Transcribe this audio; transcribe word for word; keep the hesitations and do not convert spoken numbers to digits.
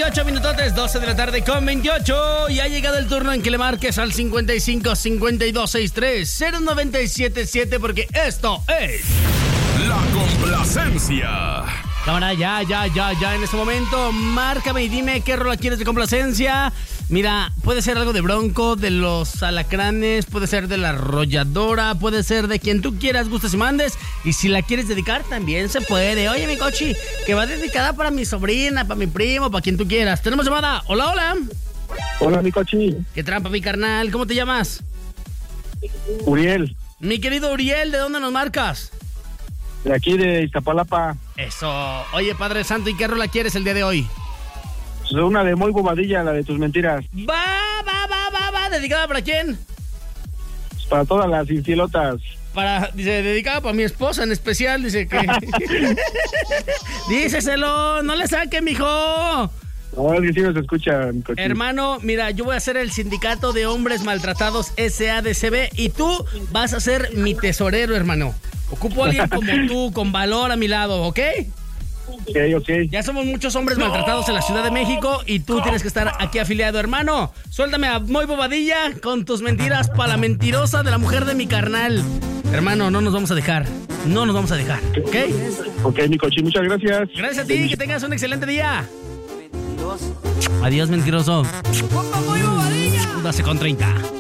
veintiocho minutotes, doce de la tarde con veintiocho. Y ha llegado el turno en que le marques al cincuenta y cinco, cincuenta y dos, sesenta y tres, cero noventa y siete siete, porque esto es La Complacencia. Cámara, ya, ya, ya, ya, en este momento, márcame y dime qué rola quieres de complacencia. Mira, puede ser algo de Bronco, de los Alacranes, puede ser de La Arrolladora, puede ser de quien tú quieras, gustes y mandes. Y si la quieres dedicar, también se puede. Oye, mi cochi, que va dedicada para mi sobrina, para mi primo, para quien tú quieras. Tenemos llamada. Hola, hola. Hola, mi cochi. Qué trampa, mi carnal. ¿Cómo te llamas? Uriel. Mi querido Uriel, ¿de dónde nos marcas? De aquí, de Iztapalapa. Eso. Oye, Padre Santo, ¿y qué rola quieres el día de hoy? Una de muy bobadilla, la de tus mentiras. Va, va, va, va, va. ¿Dedicada para quién? Para todas las infielotas. Para, dice, dedicada para mi esposa en especial, dice que... Díceselo, no le saque, mijo. No, es que sí nos escucha, mi cochi. Hermano, mira, yo voy a ser el sindicato de hombres maltratados S A D C B y tú vas a ser mi tesorero, hermano. Ocupo a alguien como tú, con valor a mi lado, ¿ok? Ok, ok. Ya somos muchos hombres maltratados en la Ciudad de México y tú tienes que estar aquí afiliado, hermano. Suéltame a Muy Bobadilla con tus mentiras para la mentirosa de la mujer de mi carnal. Hermano, no nos vamos a dejar. No nos vamos a dejar, ¿ok? Ok, mi cochi, muchas gracias. Gracias a ti, que tengas un excelente día. Adiós, mentiroso. doce con treinta.